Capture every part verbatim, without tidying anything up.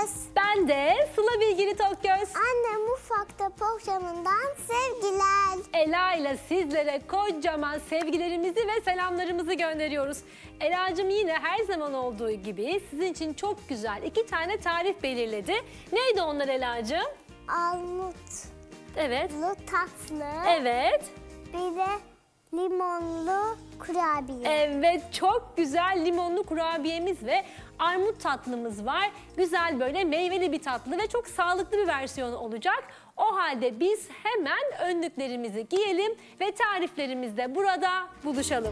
Tokgöz. Ben de Sıla Bilgili Tokgöz. Anne mutfakta programından sevgiler. Ela ile sizlere kocaman sevgilerimizi ve selamlarımızı gönderiyoruz. Ela'cığım yine her zaman olduğu gibi sizin için çok güzel iki tane tarif belirledi. Neydi onlar Ela'cığım? Armutlu Evet. tatlı. Evet. Bir de limonlu kurabiye. Evet, çok güzel limonlu kurabiyemiz ve armut tatlımız var. Güzel böyle meyveli bir tatlı ve çok sağlıklı bir versiyonu olacak. O halde biz hemen önlüklerimizi giyelim ve tariflerimizde burada buluşalım.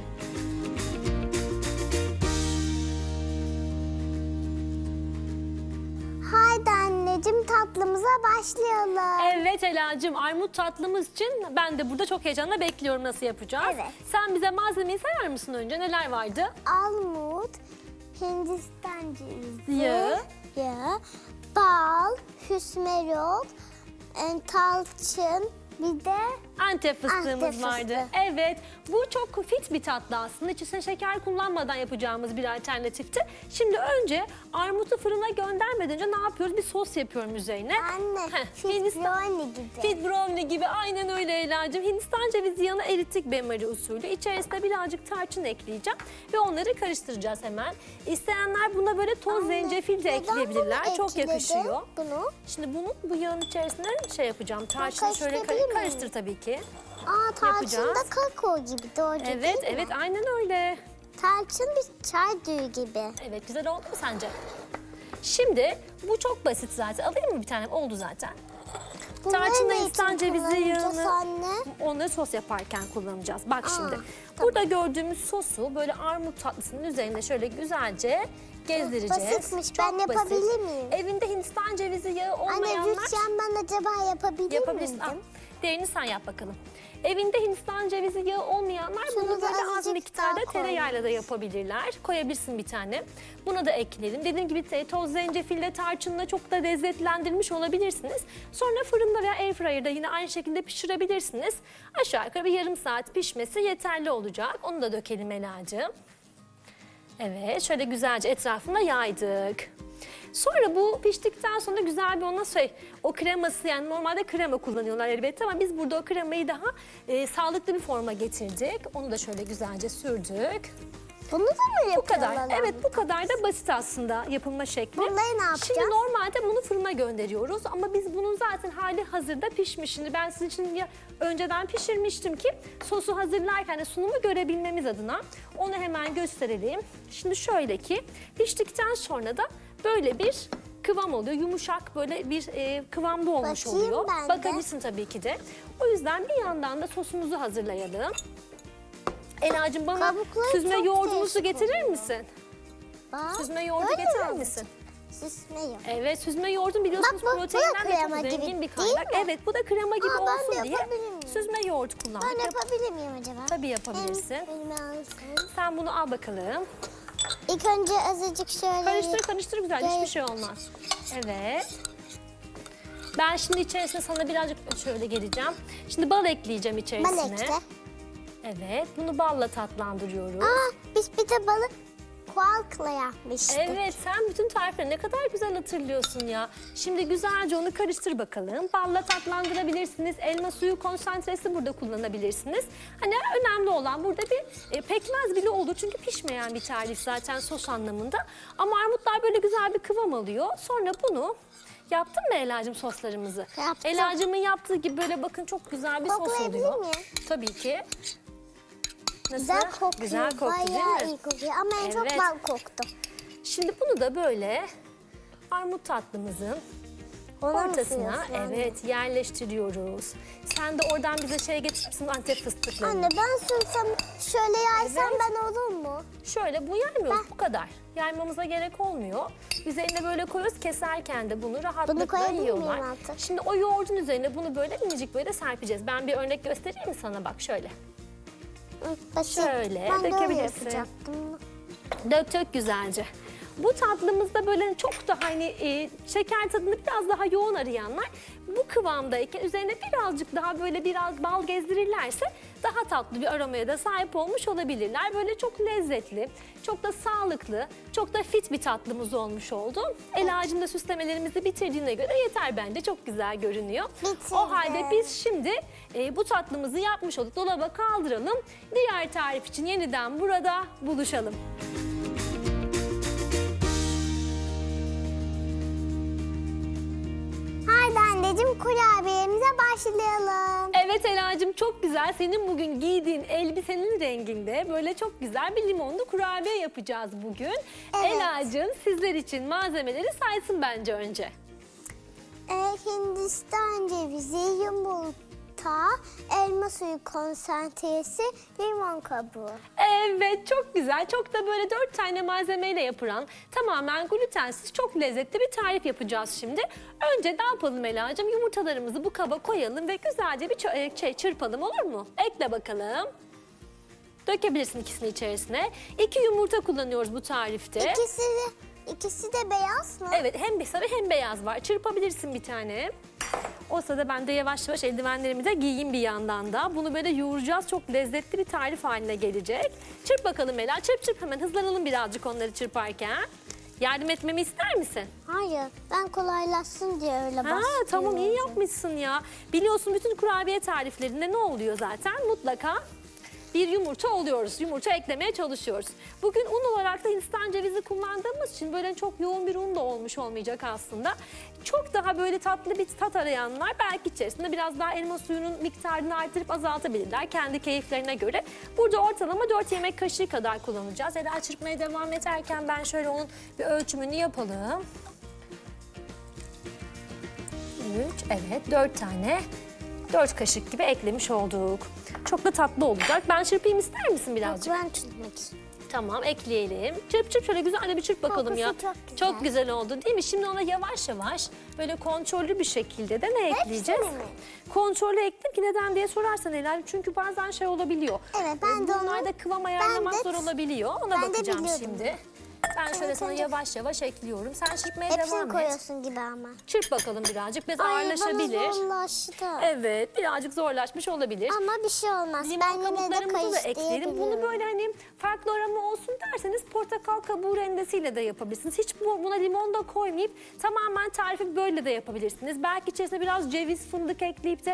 Haydi anneciğim tatlımıza başlayalım. Evet Ela'cığım, armut tatlımız için ben de burada çok heyecanla bekliyorum nasıl yapacağız. Evet. Sen bize malzemeyi sayar mısın önce? Neler vardı? Armut, Hindistan cevizi, Yağı. yağı, bal, hüsmerot, e, tarçın, bir de Antep fıstığımız Antep vardı. fıstığı. Evet, bu çok fit bir tatlı aslında. İçine şeker kullanmadan yapacağımız bir alternatifti. Şimdi önce armutu fırına göndermeden önce ne yapıyoruz? Bir sos yapıyorum üzerine. anne Heh, fit Hindistan- brownie gibi. Fit brownie gibi, aynen öyle Ela'cığım. Hindistan cevizi yağını erittik benmari usulü. İçerisine birazcık tarçın ekleyeceğim ve onları karıştıracağız hemen. İsteyenler buna böyle toz Anne, zencefil de neden ekleyebilirler. bunu Çok ekledin, yakışıyor. Bunu. Şimdi bunu bu yağın içerisine şey yapacağım. Tarçını şöyle karıştırabilir kar- miyim? karıştır tabii ki. Aa tarçın da Yapacağız. kakao gibi doğru Evet, değil mi? evet, aynen öyle. Tarçın bir çay düğü gibi. Evet, güzel oldu mu sence? Şimdi bu çok basit zaten. Alayım mı bir tane? Oldu zaten. Bunları Tarçınla ne Hindistan için cevizi kullanacağız yağını anne? onları sos yaparken kullanacağız. Bak Aa, şimdi. tamam. Burada gördüğümüz sosu böyle armut tatlısının üzerine şöyle güzelce gezdireceğiz. Basitmiş. Çok Ben basit. yapabilir miyim? Evinde Hindistan cevizi yağı Anne olmayanlar Rüçhan ben acaba yapabilir yapabilirsin. Al, miydim? diğerini sen yap bakalım. Evinde Hindistan cevizi yağı olmayanlar Şunu bunu da böyle az azıcık miktarda daha koy. tereyağıyla da yapabilirler. Koyabilirsin bir tane. Buna da ekleyelim. Dediğim gibi te- toz zencefille, tarçınla çok da lezzetlendirmiş olabilirsiniz. Sonra fırında veya airfryer'da yine aynı şekilde pişirebilirsiniz. Aşağı yukarı bir yarım saat pişmesi yeterli olacak. Onu da dökelim Ela'cığım. Evet, şöyle güzelce etrafına yaydık. Sonra bu piştikten sonra güzel bir ona şey, o kreması, yani normalde krema kullanıyorlar elbette ama biz burada o kremayı daha e, sağlıklı bir forma getirdik. Onu da şöyle güzelce sürdük. Bunu da mı Bu kadar. yapıyorlar? Evet, bu kadar da basit aslında yapılma şekli. Bunları ne yapacağız? Şimdi normalde bunu fırına gönderiyoruz ama biz bunun zaten hali hazırda pişmiş. Şimdi ben sizin için ya önceden pişirmiştim ki sosu hazırlarken de sunumu görebilmemiz adına onu hemen gösterelim. Şimdi şöyle ki piştikten sonra da böyle bir kıvam oluyor. Yumuşak böyle bir e, kıvamda olmuş Bakayım oluyor. ben de. Bakabilirsin tabii ki de. O yüzden bir yandan da sosumuzu hazırlayalım. Ela'cığım bana Kabukları süzme çok yoğurdumuzu değişik getirir oluyor. misin? Bak, Süzme yoğurdu böyle getirir mi misin? Süzme yoğurt. Evet, süzme yoğurdun biliyorsunuz Bak bu- bu da proteinden de krema çok gibi, zengin bir değil kaynak. mi? Evet, bu da krema gibi Aa, ben de olsun diye yapabilir miyim? süzme yoğurt kullandık. Ben Yap- yapabilir miyim acaba? Tabii yapabilirsin. Hem elime alsın. Sen bunu al bakalım. İlk önce azıcık şöyle... Karıştır karıştır güzel, Evet. hiçbir şey olmaz. Evet. Ben şimdi içerisine sana birazcık şöyle geleceğim. Şimdi bal ekleyeceğim içerisine. Bal ekle. Evet, bunu balla tatlandırıyoruz. Aa, biz bir de balık kualkla yapmıştık. Evet, sen bütün tarifleri ne kadar güzel hatırlıyorsun ya. Şimdi güzelce onu karıştır bakalım. Balla tatlandırabilirsiniz. Elma suyu konsantresi burada kullanabilirsiniz. Hani önemli olan burada bir e, pekmez bile olur. Çünkü pişmeyen bir tarif zaten sos anlamında. Ama armutlar böyle güzel bir kıvam alıyor. Sonra bunu yaptın mı Ela'cığım soslarımızı? Yaptım. Ela'cığımın yaptığı gibi böyle bakın çok güzel bir sos Koklayabilir oluyor. miyim? Tabii ki. Nasıl? Güzel kokuyor. Güzel koktu değil Bayağı mi? iyi kokuyor ama en çok Evet. bal koktu. Şimdi bunu da böyle armut tatlımızın Ona mı ortasına sürüyorsun anne? evet yerleştiriyoruz. Sen de oradan bize şey getirmişsin, Antep fıstıklarını. Anne ben sürsem şöyle yaysam Evet. ben olur mu? Şöyle bu yaymıyoruz bu kadar. Yaymamıza gerek olmuyor. Üzerine böyle koyuyoruz, keserken de bunu rahatlıkla koyabilir miyim yiyorlar. altı? Şimdi o yoğurdun üzerine bunu böyle minicik böyle serpeceğiz. Ben bir örnek göstereyim mi sana, bak şöyle. Hı, basit. Şöyle ben de öyle dökebilirsin. yapacaktım. Dök dök güzelce. Bu tatlımızda böyle çok da hani e, şeker tadını biraz daha yoğun arayanlar bu kıvamdayken üzerine birazcık daha böyle biraz bal gezdirirlerse daha tatlı bir aromaya da sahip olmuş olabilirler. Böyle çok lezzetli, çok da sağlıklı, çok da fit bir tatlımız olmuş oldu. Ela'cığım da süslemelerimizi bitirdiğine göre yeter bence. Çok güzel görünüyor. Bitirdim. O halde biz şimdi e, bu tatlımızı yapmış olduk. Dolaba kaldıralım. Diğer tarif için yeniden burada buluşalım. Haydi anneciğim kurabiyemize başlayalım. Evet Ela'cığım çok güzel. Senin bugün giydiğin elbisenin renginde böyle çok güzel bir limonlu kurabiye yapacağız bugün. Evet. Ela'cığım sizler için malzemeleri saysın bence önce. Ee, Hindistan cevizi, yumurta, elma suyu konsantresi, limon kabuğu. Evet çok güzel. Çok da böyle dört tane malzemeyle yapılan tamamen glutensiz çok lezzetli bir tarif yapacağız şimdi. Önce ne yapalım Ela'cığım? Yumurtalarımızı bu kaba koyalım ve güzelce bir çö- e, şey, çırpalım olur mu? Ekle bakalım. Dökebilirsin ikisini içerisine. İki yumurta kullanıyoruz bu tarifte. İkisi de, ikisi de beyaz mı? Evet hem sarı hem beyaz var. Çırpabilirsin bir tane. O sırada ben de yavaş yavaş eldivenlerimi de giyeyim bir yandan da. Bunu böyle yoğuracağız. Çok lezzetli bir tarif haline gelecek. Çırp bakalım Ela. Çırp çırp hemen hızlanalım birazcık onları çırparken. Yardım etmemi ister misin? Hayır, ben kolaylaşsın diye öyle Ha, bastırıyorum. tamam iyi yapmışsın ya. Biliyorsun bütün kurabiye tariflerinde ne oluyor zaten? Mutlaka bir yumurta oluyoruz. Yumurta eklemeye çalışıyoruz. Bugün un olarak da Hindistan cevizi kullandığımız için böyle çok yoğun bir un da olmuş olmayacak aslında. Çok daha böyle tatlı bir tat arayanlar belki içerisinde biraz daha elma suyunun miktarını artırıp azaltabilirler kendi keyiflerine göre. Burada ortalama dört yemek kaşığı kadar kullanacağız. Ela çırpmaya devam ederken ben şöyle onun bir ölçümünü yapalım. üç, evet dört tane. dört kaşık gibi eklemiş olduk. Çok da tatlı olacak. Ben çırpayım ister misin birazcık? Yok, ben çizmek istiyorum. Tamam ekleyelim. Çırp çırp şöyle güzel de bir çırp bakalım Kokusu ya. çok güzel. Çok güzel oldu değil mi? Şimdi ona yavaş yavaş böyle kontrollü bir şekilde de ne ekleyeceğiz? mi? Kontrollü ekledim ki neden diye sorarsan Helal. Çünkü bazen şey olabiliyor. Evet, ben de onu- Bunlarda kıvam ben ayarlamak de- zor olabiliyor. Ona ben de bakacağım biliyordum. şimdi. Ben şöyle Evet, sana önce- yavaş yavaş ekliyorum. Sen çırpmaya Hepsini devam et. koyuyorsun gibi ama. Çırp bakalım birazcık. Biraz Ay, ağırlaşabilir. bana zorlaştı. Evet birazcık zorlaşmış olabilir. Ama bir şey olmaz. Limon ben yine de kabuklarımızı da ekleyelim. Bunu karıştırabiliyorum. böyle hani farklı aroma olsun derseniz portakal kabuğu rendesiyle de yapabilirsiniz. Hiç bu- buna limon da koymayıp tamamen tarifi böyle de yapabilirsiniz. Belki içerisine biraz ceviz, fındık ekleyip de